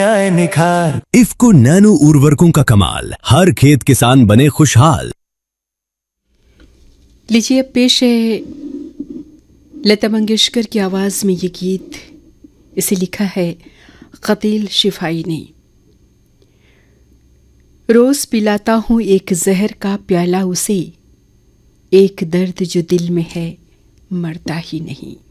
आए निखार। इफ्को नैनो उर्वरकों का कमाल, हर खेत किसान बने खुशहाल। लीजिए अब पेश है लता मंगेशकर की आवाज़ में ये गीत। इसे लिखा है कतील शिफाई ने। रोज़ पिलाता हूँ एक जहर का प्याला उसे, एक दर्द जो दिल में है मरता ही नहीं।